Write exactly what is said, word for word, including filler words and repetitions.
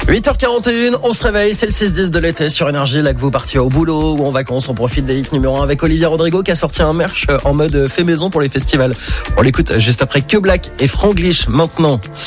huit heures quarante et un, on se réveille, c'est le six dix de l'été sur Énergie, là que vous partiez au boulot ou en vacances, on profite des hits numéro un avec Olivia Rodrigo qui a sorti un merch en mode fait maison pour les festivals. On l'écoute juste après Que Black et Franglish maintenant.